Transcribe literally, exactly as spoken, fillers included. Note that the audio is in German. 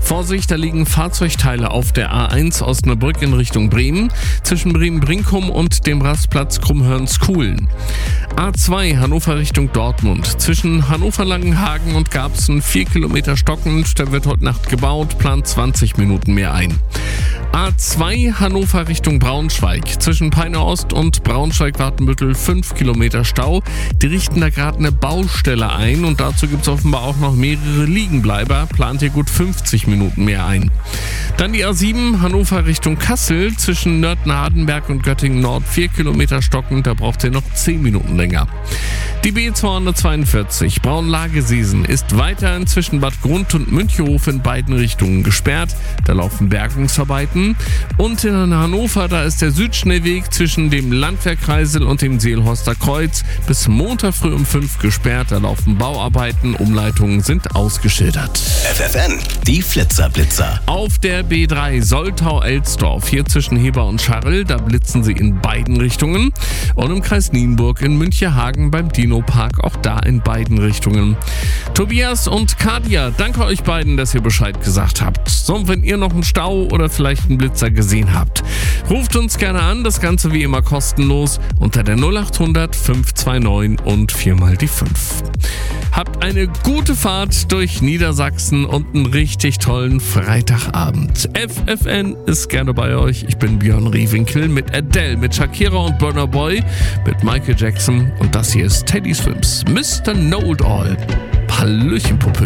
Vorsicht, da liegen Fahrzeugteile auf der A eins Osnabrück in Richtung Bremen, zwischen Bremen-Brinkum und dem Rastplatz Krummhörnskuhlen. A zwei Hannover Richtung Dortmund, zwischen Hannover-Langenhagen und Garbsen vier Kilometer stockend, da wird heute Nacht gebaut, plant zwanzig Minuten mehr ein. A zwei Hannover Richtung Braunschweig, zwischen Peine Ost und Braunschweig-Wartenbüttel fünf Kilometer Stau. Die richten da gerade eine Baustelle ein und dazu gibt es offenbar auch noch mehrere Liegenbleiber, plant hier gut fünfzig Minuten mehr ein. Dann die A sieben Hannover Richtung Kassel, zwischen Nördner-Hardenberg und Göttingen Nord vier Kilometer stockend, da braucht ihr noch zehn Minuten länger. Die B zweihundertzweiundvierzig Braunlage-Seesen ist weiterhin zwischen Bad Grund und Münchehof in beiden Richtungen gesperrt. Da laufen Bergungsarbeiten. Und in Hannover, da ist der Südschnellweg zwischen dem Landwehrkreisel und dem Seelhorster Kreuz bis Montag früh um fünf gesperrt. Da laufen Bauarbeiten, Umleitungen sind ausgeschildert. F F N, die Flitzerblitzer. Auf der B drei Soltau-Elsdorf, hier zwischen Heber und Scharl, da blitzen sie in beiden Richtungen. Und im Kreis Nienburg in Münchehagen beim Dino-Park, auch da in beiden Richtungen. Tobias und Kadia, danke euch beiden, dass ihr Bescheid gesagt habt. So, und wenn ihr noch einen Stau oder vielleicht einen Blitzer gesehen habt, ruft uns gerne an, das Ganze wie immer kostenlos unter der null acht hundert fünf zwei neun und viermal die fünf. Habt eine gute Fahrt durch Niedersachsen und einen richtig tollen Freitagabend. F F N ist gerne bei euch. Ich bin Björn Riewinkel mit Adele, mit Shakira und Burna Boy, mit Michael Jackson und das hier ist Teddy Swims, Mister Know-It-All. Hallöchen, Puppe.